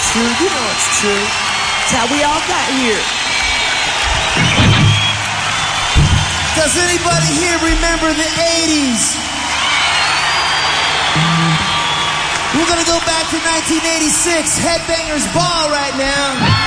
true. You know it's true. It's how we all got here. Does anybody here remember the 80s? We're gonna go back to 1986, Headbangers Ball right now.